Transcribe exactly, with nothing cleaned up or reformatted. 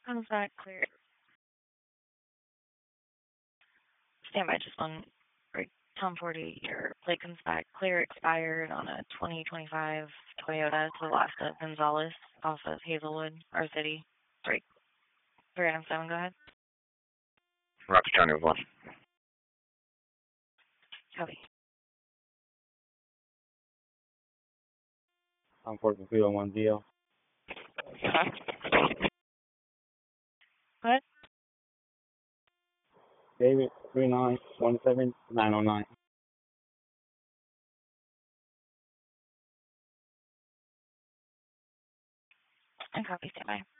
Comes back clear. Stand by just one. Right, Tom forty, your plate comes back clear, expired on a twenty twenty-five Toyota Velasta Gonzalez off of Hazelwood, our city. Right. three M seven, go ahead. Rocky County with one. Copy. I'm forty two on one D L. Go ahead. David three nine one seven nine oh nine. And copy, stand by.